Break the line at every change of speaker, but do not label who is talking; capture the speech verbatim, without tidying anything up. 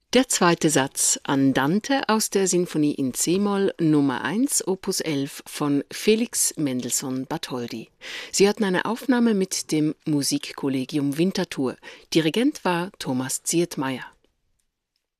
Der zweite Satz Andante aus der Sinfonie in C-Moll Nummer eins Opus elf von Felix Mendelssohn Bartholdy. Sie hatten eine Aufnahme mit dem Musikkollegium Winterthur. Dirigent war Thomas Zietmeier.